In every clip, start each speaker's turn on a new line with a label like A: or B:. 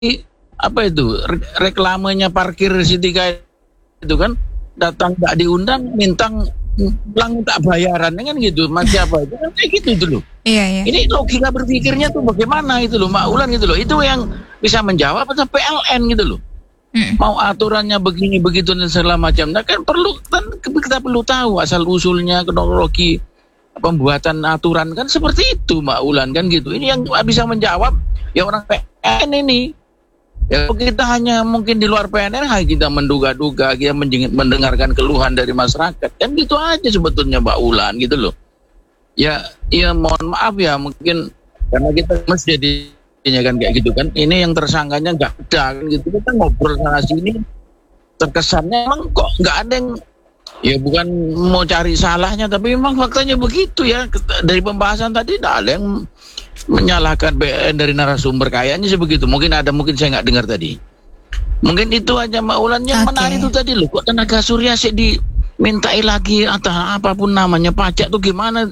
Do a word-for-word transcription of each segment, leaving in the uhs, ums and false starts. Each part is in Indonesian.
A: apa itu re- reklamenya parkir Sitika itu kan datang nggak diundang, mintang pulang tak bayaran kan gitu, mas siapa itu kan kayak gitu dulu.
B: Iya, iya.
A: Ini logika berpikirnya tuh bagaimana itu loh, Mbak Ulan gitu loh. Itu yang bisa menjawab atau P L N gitu loh.
B: Mm.
A: Mau aturannya begini begitu dan segala macam. Nah kan perlu kan kita perlu tahu asal usulnya, kronologi pembuatan aturan kan seperti itu, Mbak Ulan kan gitu. Ini yang bisa menjawab ya orang P L N ini. Ya kita hanya mungkin di luar P N R kita menduga-duga, kita mendengarkan keluhan dari masyarakat kan gitu aja sebetulnya, Mbak Ulan gitu loh. Ya, ya mohon maaf ya mungkin karena kita mesti jadinya kan kayak gitu kan. Ini yang tersangkanya nggak ada kan gitu. Kita ngobrol sana sini terkesannya emang kok nggak ada yang, ya bukan mau cari salahnya tapi memang faktanya begitu ya. Dari pembahasan tadi tidak ada yang menyalahkan B N dari narasumber, kayaknya sebegitu. Mungkin ada, mungkin saya nggak dengar tadi. Mungkin itu aja Mbak Ulan. Yang okay. menarik itu tadi loh, kok tenaga surya sih dimintai lagi atau apapun namanya pajak tuh gimana,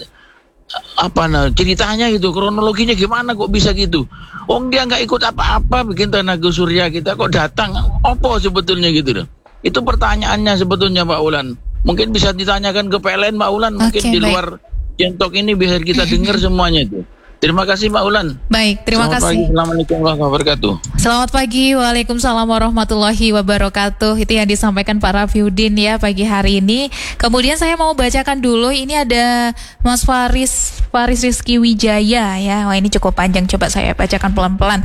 A: apa nah ceritanya gitu, kronologinya gimana kok bisa gitu. Oh dia nggak ikut apa-apa bikin tenaga surya kita kok datang, apa sebetulnya gitu loh. Itu pertanyaannya sebetulnya Mbak Ulan. Mungkin bisa ditanyakan ke P L N Mbak Ulan, mungkin okay, di luar jentok ini biar kita dengar semuanya itu. Terima kasih Mbak Ulan.
B: Baik, terima
A: Selamat
B: kasih.
A: Pagi, Assalamualaikum warahmatullahi wabarakatuh.
B: Selamat pagi, Waalaikumsalam warahmatullahi wabarakatuh. Itu yang disampaikan Pak Rafiuddin ya pagi hari ini. Kemudian saya mau bacakan dulu, ini ada Mas Faris, Faris Rizky Wijaya ya. Wah ini cukup panjang, coba saya bacakan pelan-pelan.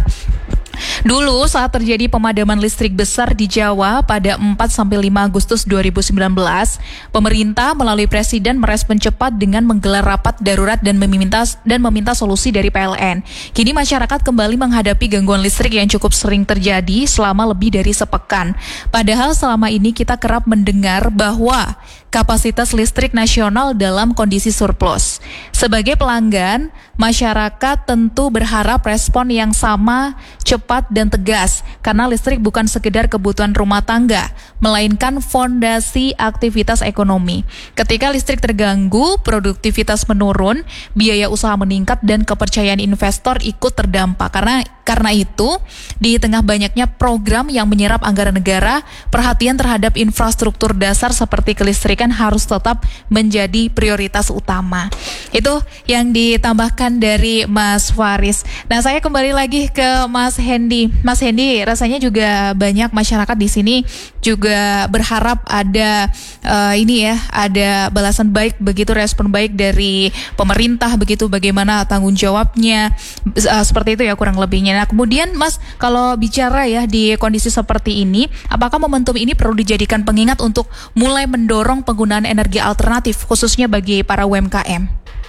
B: Dulu saat terjadi pemadaman listrik besar di Jawa pada empat sampai lima Agustus dua ribu sembilan belas, pemerintah melalui presiden merespon cepat dengan menggelar rapat darurat dan meminta dan meminta solusi dari P L N. Kini masyarakat kembali menghadapi gangguan listrik yang cukup sering terjadi selama lebih dari sepekan. Padahal selama ini kita kerap mendengar bahwa kapasitas listrik nasional dalam kondisi surplus. Sebagai pelanggan, masyarakat tentu berharap respon yang sama, cepat dan tegas, karena listrik bukan sekedar kebutuhan rumah tangga, melainkan fondasi aktivitas ekonomi. Ketika listrik terganggu, produktivitas menurun, biaya usaha meningkat dan kepercayaan investor ikut terdampak. Karena karena itu, di tengah banyaknya program yang menyerap anggaran negara, perhatian terhadap infrastruktur dasar seperti kelistrikan harus tetap menjadi prioritas utama. Itu yang ditambahkan dari Mas Faris. Nah, saya kembali lagi ke Mas Hendy. Mas Hendy, rasanya juga banyak masyarakat di sini juga berharap ada uh, ini ya, ada balasan baik begitu, respon baik dari pemerintah begitu, bagaimana tanggung jawabnya, uh, seperti itu ya kurang lebihnya. Nah, kemudian Mas, kalau bicara ya di kondisi seperti ini, apakah momentum ini perlu dijadikan pengingat untuk mulai mendorong penggunaan energi alternatif khususnya bagi para U M K M?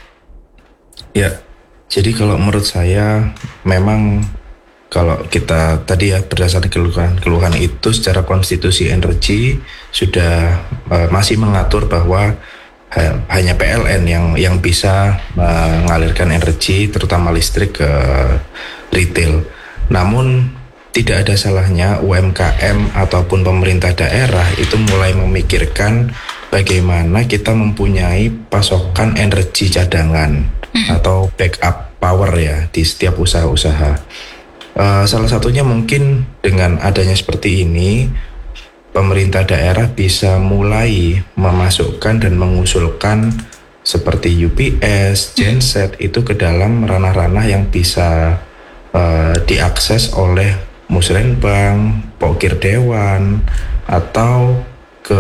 C: Ya, jadi kalau menurut saya memang kalau kita tadi ya berdasarkan keluhan-keluhan itu secara konstitusi energi sudah uh, masih mengatur bahwa ha, hanya P L N yang yang bisa mengalirkan energi terutama listrik ke retail. Namun tidak ada salahnya U M K M ataupun pemerintah daerah itu mulai memikirkan bagaimana kita mempunyai pasokan energi cadangan atau backup power ya di setiap usaha-usaha. Uh, salah satunya mungkin dengan adanya seperti ini, pemerintah daerah bisa mulai memasukkan dan mengusulkan seperti U P S, genset itu ke dalam ranah-ranah yang bisa uh, diakses oleh Musrenbang, Pokir Dewan, atau ke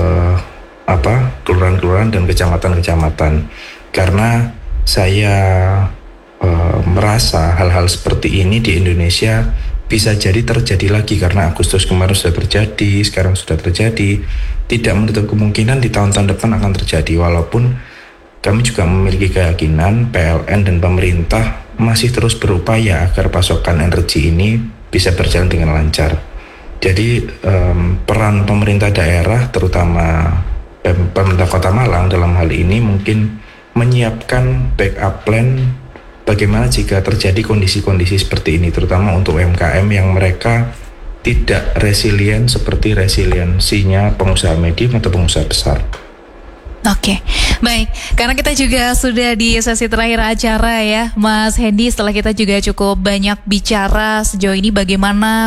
C: apa kelurahan-kelurahan dan kecamatan-kecamatan. Karena saya uh, merasa hal-hal seperti ini di Indonesia bisa jadi terjadi lagi, karena Agustus kemarin sudah terjadi, sekarang sudah terjadi, tidak menutup kemungkinan di tahun-tahun depan akan terjadi. Walaupun kami juga memiliki keyakinan P L N dan pemerintah masih terus berupaya agar pasokan energi ini bisa berjalan dengan lancar. Jadi um, peran pemerintah daerah terutama pemerintah Kota Malang dalam hal ini mungkin menyiapkan backup plan bagaimana jika terjadi kondisi-kondisi seperti ini, terutama untuk U M K M yang mereka tidak resilient seperti resiliensinya pengusaha medium atau pengusaha besar.
B: Oke, baik. Karena kita juga sudah di sesi terakhir acara ya, Mas Hendy. Setelah kita juga cukup banyak bicara sejauh ini bagaimana